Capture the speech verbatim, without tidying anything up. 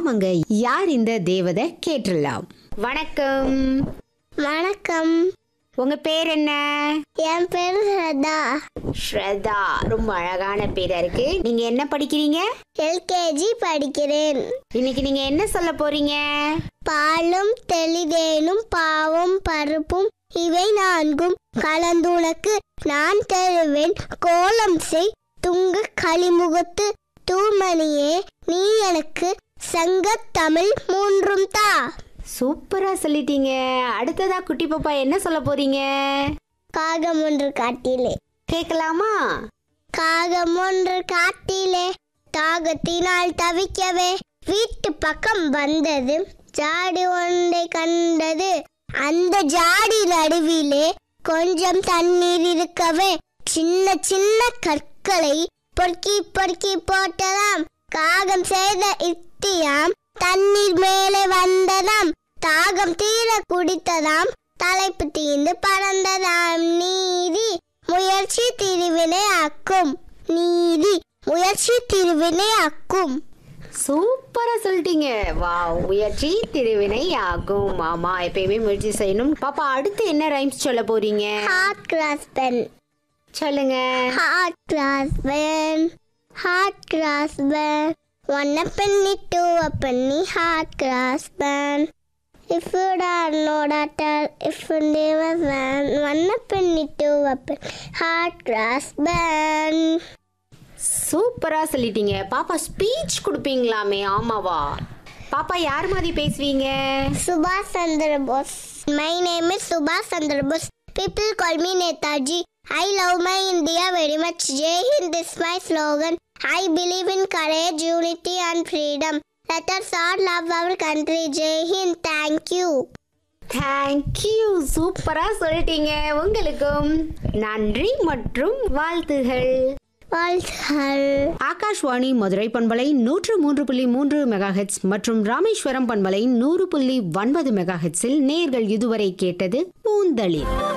ஆமாங்க, யார் இந்த தேவதை கேட்டுடலாம். வணக்கம். வணக்கம். உங்க பேர் என்ன? என் பேர் ஸ்ரதா. ஸ்ரதா, ரொம்ப அழகான பேரா இருக்கு. நீங்க என்ன படிக்கிறீங்க? எல்கேஜி படிக்கிறேன். இன்னைக்கு நீங்க என்ன சொல்ல போறீங்க? பாலும் தெளிதேனும் பாவும் பருப்பும் இவை நான்கும் கலந்துனக்கு நான் தருவேன் கோலம் செய் துங்க களிமுகத்து தூமணியே நீ எனக்கு சங்க தமிழ் மூன்றும் தா. சூப்பரா சொல்லிட்டீங்க. அடுத்ததா குட்டி பாப்பா என்ன சொல்ல போறீங்க? காகம் ஒன்று காட்டிலே. கேட்கலாமா? காகம் ஒன்று காட்டிலே தாகத்தினால் தவிக்கவே வீட்டு பக்கம் வந்தது. ஜாடி ஒன்றை கண்டது. அந்த ஜாடி நடுவிலே கொஞ்சம் தண்ணீர் இருக்கவே சின்ன சின்ன கற்களை பொறுக்கி பொறுக்கி போட்டதாம். காகம் செய்த இத்தியாம் தண்ணீர் மேலே வந்ததாம். தாகம் தீர குடித்ததாம். தலைப்பு தீர்ந்து பறந்ததாம். நீதி முயற்சி திருவினை ஆக்கும். நீதி முயற்சி திருவினை ஆக்கும். சூப்பரா சொல்லிட்டீங்க. வா, முயற்சி திருவினை ஆகும். ஆமா, எப்பயுமே முயற்சி செய்யணும். பாப்பா, அடுத்து என்ன ரைம்ஸ் சொல்ல போறீங்க? Heart cross pen. சொல்லுங்க. Heart cross pen, heart cross pen, one a penny, two a penny, hard grass band. If you don't know that, if you never van, one a penny, two a penny, hard grass band. சூப்பரா சொல்லிட்டீங்க. பாப்பா, speech கொடுப்பீங்களாமே? ஆமாவா? பாப்பா, யார் மாதிரி பேசுவீங்க? Subhash Chandra Bose. My name is Subhash Chandra Bose. People call me Netaji. I love my India very much. Jai Hind is my slogan. I believe in courage, unity and freedom. Let us all love our country. Jai Hind. Thank you. Thank you. சூப்பரா சொல்லிட்டீங்க. உங்களுக்கும் நன்றி மற்றும் வாழ்த்துகள். வாழ்த்துகள். ஆகாஷ்வாணி மதுரை பண்பலை நூற்று மூன்று புள்ளி மூன்று மெகா ஹெட்ஸ் மற்றும் ராமேஸ்வரம் பண்பலை நூறு புள்ளி ஒன்பது மெகா ஹெட்ஸில் நேர்கள் இதுவரை கேட்டது பூந்தளிர்.